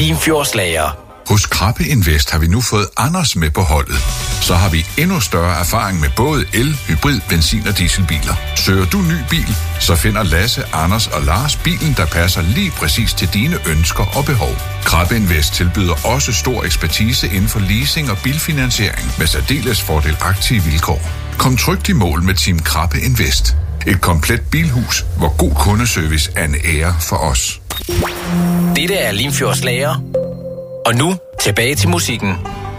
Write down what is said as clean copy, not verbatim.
Limfjordslager. Hos Krabbe Invest har vi nu fået Anders med på holdet. Så har vi endnu større erfaring med både el, hybrid, benzin- og dieselbiler. Søger du ny bil, så finder Lasse, Anders og Lars bilen, der passer lige præcis til dine ønsker og behov. Krabbe Invest tilbyder også stor ekspertise inden for leasing og bilfinansiering med særdeles fordelagtige vilkår. Kom trygt i mål med Team Krabbe Invest. Et komplet bilhus, hvor god kundeservice er en ære for os. Dette er Limfjordslager. Og nu tilbage til musikken.